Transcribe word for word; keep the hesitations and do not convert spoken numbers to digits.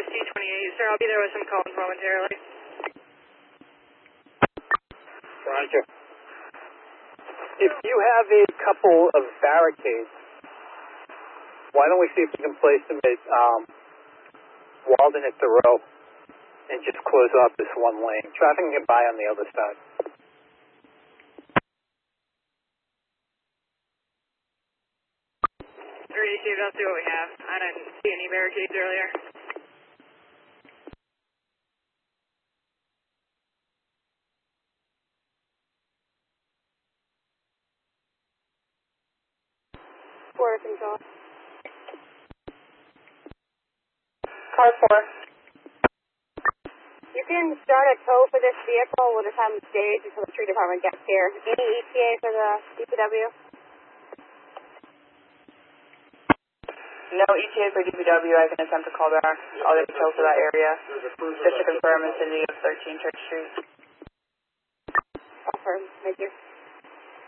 T twenty-eight, sir. I'll be there with some calls momentarily. Roger. If you have a couple of barricades, why don't we see if we can place them at um, Walden at Thoreau and just close off this one lane. Traffic can get by on the other side. three Steve, I'll see what we have. I didn't see any barricades earlier. Border control. Car four. You can start a tow for this vehicle. We'll just have them staged until the street department gets here. Any E T A for the D P W? No E T A for D P W. I can attempt to call back. I'll get a tow for that area. Just to confirm, it's in the thirteen Church Street. Confirm. Thank you.